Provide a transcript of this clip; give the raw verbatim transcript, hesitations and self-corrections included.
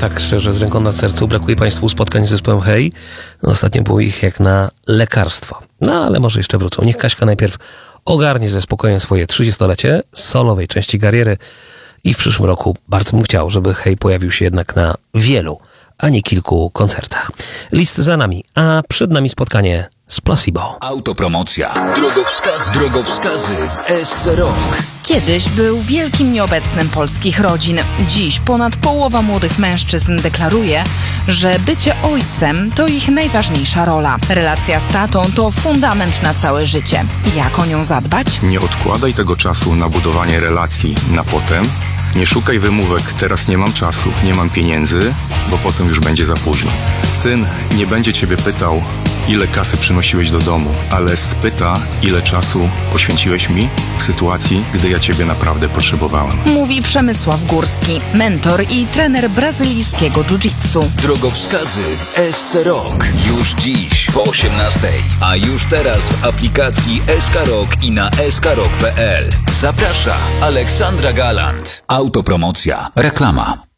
tak szczerze, z ręką na sercu, brakuje Państwu spotkań z zespołem Hej. No, ostatnio było ich jak na lekarstwo. No, ale może jeszcze wrócą. Niech Kaśka najpierw ogarnie ze spokojem swoje trzydziestolecie solowej części kariery i w przyszłym roku bardzo bym chciał, żeby Hej pojawił się jednak na wielu, a nie kilku koncertach. List za nami, a przed nami spotkanie z Placebo. Autopromocja. Drogowskazy. Drogowskazy w E S C Rock. Kiedyś był wielkim nieobecnym polskich rodzin. Dziś ponad połowa młodych mężczyzn deklaruje, że bycie ojcem to ich najważniejsza rola. Relacja z tatą to fundament na całe życie. Jak o nią zadbać? Nie odkładaj tego czasu na budowanie relacji na potem. Nie szukaj wymówek, teraz nie mam czasu, nie mam pieniędzy, bo potem już będzie za późno. Syn nie będzie ciebie pytał, ile kasy przynosiłeś do domu, ale spyta, ile czasu poświęciłeś mi w sytuacji, gdy ja ciebie naprawdę potrzebowałem. Mówi Przemysław Górski, mentor i trener brazylijskiego jiu-jitsu. Drogowskazy w E S C Rock. Już dziś po osiemnastej, a już teraz w aplikacji S K Rock i na s k rock kropka p l. Zaprasza Aleksandra Galant. Autopromocja. Reklama.